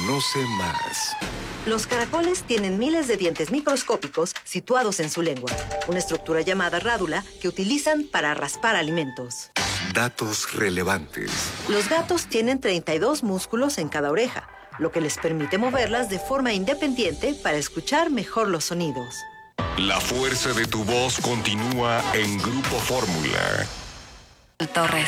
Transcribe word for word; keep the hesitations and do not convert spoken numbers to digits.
Conoce más. Los caracoles tienen miles de dientes microscópicos situados en su lengua, una estructura llamada rádula que utilizan para raspar alimentos. Datos relevantes. Los gatos tienen treinta y dos músculos en cada oreja, lo que les permite moverlas de forma independiente para escuchar mejor los sonidos. La fuerza de tu voz continúa en Grupo Fórmula. Torres.